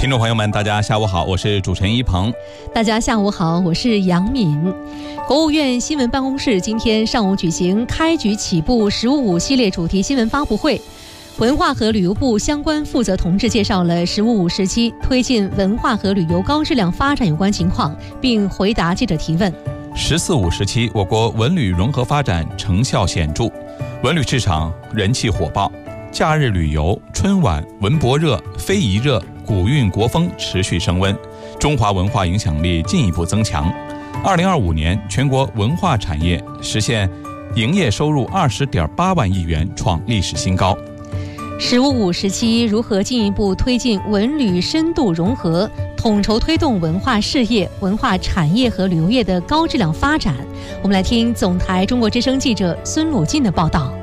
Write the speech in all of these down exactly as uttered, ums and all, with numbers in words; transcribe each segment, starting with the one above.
听众朋友们，大家下午好，我是主持人一鹏。 大家下午好，我是杨敏。国务院新闻办公室今天上午举行开局起步十五五系列主题新闻发布会，文化和旅游部相关负责同志介绍了十五五时期推进文化和旅游高质量发展有关情况，并回答记者提问。 十四五时期，我国文旅融合发展成效显著，文旅市场人气火爆，假日旅游、春晚、文博热、非遗热、古韵国风持续升温，中华文化影响力进一步增强。二零二五年，全国文化产业实现营业收入二十点八万亿元，创历史新高。 十五五时期如何进一步推进文旅深度融合，统筹推动文化事业、文化产业和旅游业的高质量发展？我们来听总台中国之声记者孙鲁进的报道。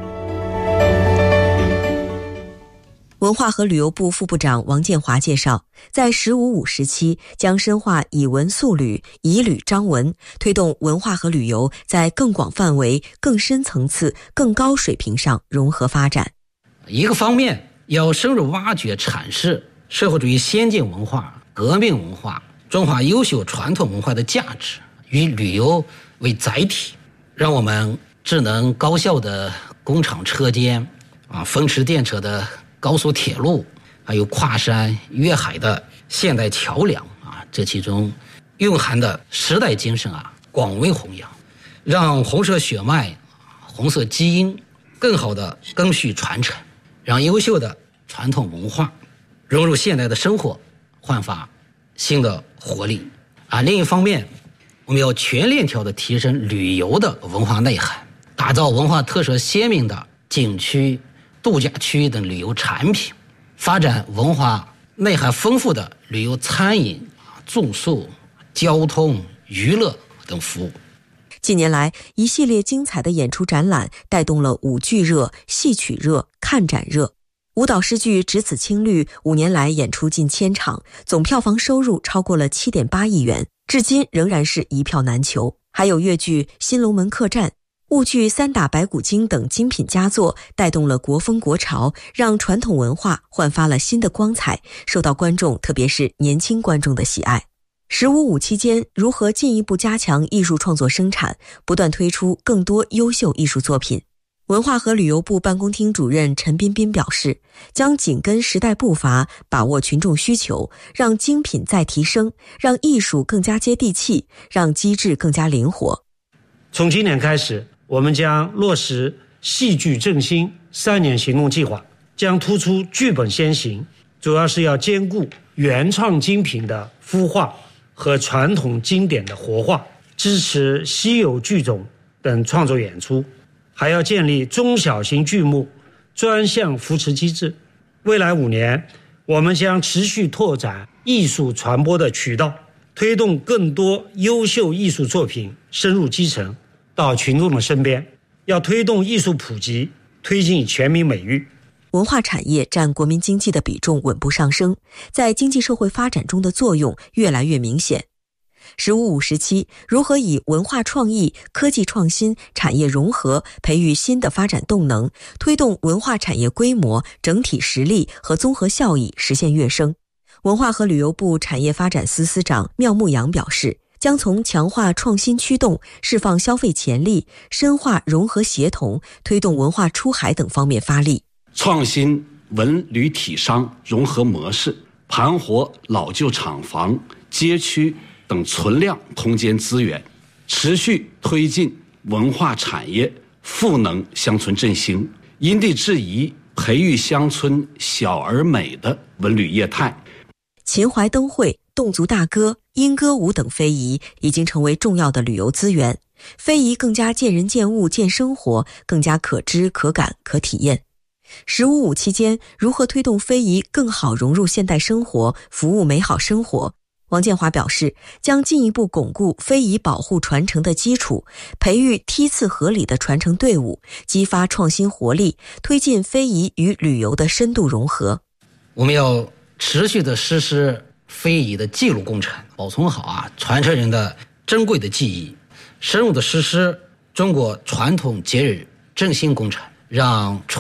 文化和旅游部副部长王建华介绍，在十五五时期将深化以文塑旅、以旅彰文，推动文化和旅游在更广范围、更深层次、更高水平上融合发展。 一个方面要深入挖掘阐释社会主义先进文化、革命文化、中华优秀传统文化的价值，以旅游为载体，让我们智能高效的工厂车间啊，风驰电掣的高速铁路，还有跨山越海的现代桥梁啊，这其中蕴含的时代精神啊，广为弘扬，让红色血脉、红色基因更好的更续传承，让优秀的传统文化融入现代的生活，焕发新的活力啊。另一方面，我们要全链条的提升旅游的文化内涵，打造文化特色鲜明的景区、度假区等旅游产品，发展文化内涵丰富的旅游餐饮、住宿、交通、娱乐等服务。 近年来，一系列精彩的演出展览带动了舞剧热、戏曲热、看展热。舞蹈诗剧《只此青绿》五年来演出近千场，总票房收入超过了 七点八亿元，至今仍然是一票难求。还有粤剧《新龙门客栈》、婺剧《三打白骨精》等精品佳作，带动了国风国潮，让传统文化焕发了新的光彩，受到观众特别是年轻观众的喜爱。十五五期间，如何进一步加强艺术创作生产，不断推出更多优秀艺术作品？文化和旅游部办公厅主任陈彬彬表示，将紧跟时代步伐，把握群众需求，让精品再提升，让艺术更加接地气，让机制更加灵活。 从今年开始，我们将落实戏剧振兴三年行动计划，将突出剧本先行，主要是要兼顾原创精品的孵化和传统经典的活化，支持稀有剧种等创作演出，还要建立中小型剧目专项扶持机制。未来五年，我们将持续拓展艺术传播的渠道，推动更多优秀艺术作品深入基层，到群众的身边，要推动艺术普及，推进全民美育。 文化产业占国民经济的比重稳步上升，在经济社会发展中的作用越来越明显。十五五时期，如何以文化创意、科技创新、产业融合，培育新的发展动能，推动文化产业规模、整体实力和综合效益实现跃升？文化和旅游部产业发展司司长缪牧阳表示，将从强化创新驱动、释放消费潜力、深化融合协同、推动文化出海等方面发力， 创新文旅体商融合模式，盘活老旧厂房、街区等存量空间资源，持续推进文化产业赋能乡村振兴，因地制宜培育乡村小而美的文旅业态。 秦淮灯会、侗族大歌、莺歌舞等非遗已经成为重要的旅游资源，非遗更加见人见物见生活，更加可知可感可体验。十五五期间，如何推动非遗更好融入现代生活，服务美好生活？王建华表示，将进一步巩固非遗保护传承的基础，培育梯次合理的传承队伍，激发创新活力，推进非遗与旅游的深度融合。 我们要持续的实施非遗的记录工程，保存好啊传承人的珍贵的记忆，深入的实施中国传统节日振兴工程，让